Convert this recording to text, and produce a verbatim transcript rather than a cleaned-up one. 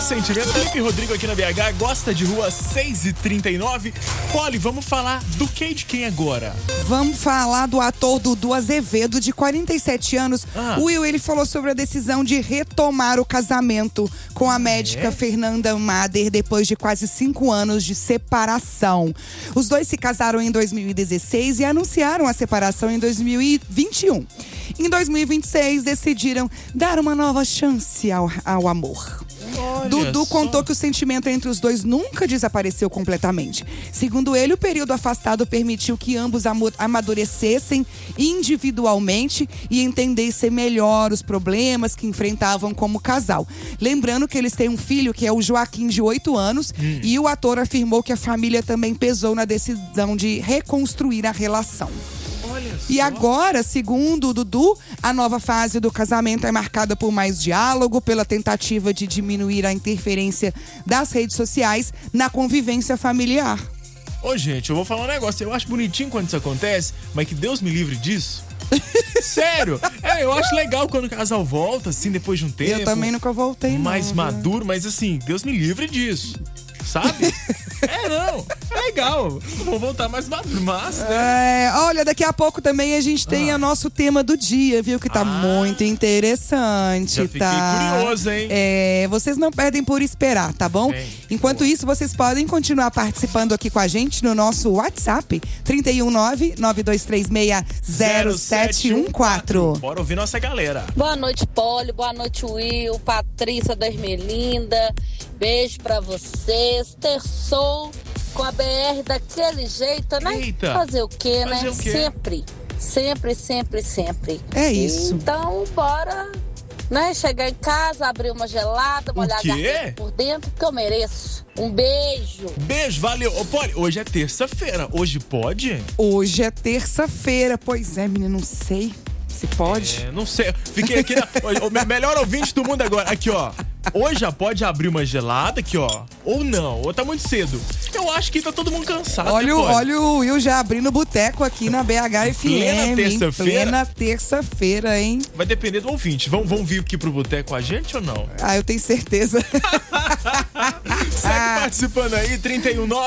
sentimento. Felipe Rodrigo aqui na B H, gosta de rua seis e trinta e nove. Poli, vamos falar do que e de quem agora? Vamos falar do ator Dudu Azevedo, de quarenta e sete anos. Ah. O Will, ele falou sobre a decisão de retomar o casamento com a médica é? Fernanda Mader depois de quase cinco anos de separação. Os dois se casaram em dois mil e dezesseis e anunciaram a separação em dois mil e vinte e um. Em dois mil e vinte e seis, decidiram dar uma nova chance ao, ao amor. Olha Dudu só. contou que o sentimento entre os dois nunca desapareceu completamente. Segundo ele, o período afastado permitiu que ambos amo- amadurecessem individualmente e entendessem melhor os problemas que enfrentavam como casal. Lembrando que eles têm um filho, que é o Joaquim, de oito anos, Hum. e o ator afirmou que a família também pesou na decisão de reconstruir a relação. Olha E só. agora, segundo o Dudu, a nova fase do casamento é marcada por mais diálogo, pela tentativa de diminuir a interferência das redes sociais na convivência familiar. Ô, gente, eu vou falar um negócio. Eu acho bonitinho quando isso acontece, mas que Deus me livre disso. Sério. É, eu acho legal quando o casal volta, assim, depois de um tempo. Eu também nunca voltei, não. Mais viu? maduro, mas assim, Deus me livre disso. Sabe? É, não. É legal. Vou voltar mais maduro, mas, né? É, olha, daqui a pouco também a gente tem Ah. o nosso tema do dia, viu? Que tá Ah. muito interessante, Já fiquei tá? curioso, hein? É, vocês não perdem por esperar, tá bom? Bem, Enquanto boa. isso, vocês podem continuar participando aqui com a gente no nosso WhatsApp, trinta e um nove, nove dois três seis, zero sete um quatro. Bora ouvir nossa galera. Boa noite, Poli. Boa noite, Will. Patrícia da Ermelinda. Beijo pra vocês. Terçou com a B R daquele jeito, né? Eita. Fazer o quê, Fazer né? o quê? Sempre. Sempre, sempre, sempre. É isso. Então, bora, né? Chegar em casa, abrir uma gelada, molhar a quê? garganta por dentro, que eu mereço. Um beijo. Beijo, valeu. Ô, Poli, hoje é terça-feira. Hoje pode? Hoje é terça-feira. Pois é, menina, não sei se pode. É, não sei. Fiquei aqui na. O me- melhor ouvinte do mundo agora. Aqui, ó. Hoje já pode abrir uma gelada aqui, ó. Ou não, ou tá muito cedo. Eu acho que tá todo mundo cansado. Olha, né, o- Poli? olha o Will já abrindo o boteco aqui na B H F M. Plena hein? terça-feira. Plena terça-feira, hein? Vai depender do ouvinte. Vão, vão vir aqui pro boteco com a gente ou não? Ah, eu tenho certeza. Segue participando aí, trinta e um nove